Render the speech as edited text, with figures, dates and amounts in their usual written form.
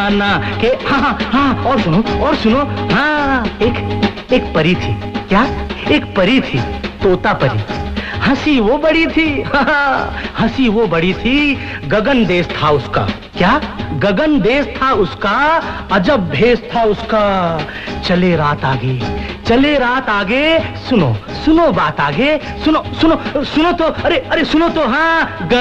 जानना कि हाँ, और सुनो, हाँ, एक परी थी। क्या? एक परी थी, तोता परी। हंसी वो बड़ी थी, हंसी वो बड़ी थी, गगन देश था उसका। क्या? गगन देश था उसका, अजब भेष था उसका। चले रात आगे, सुनो बात आगे, सुनो तो, अरे सुनो तो, हाँ।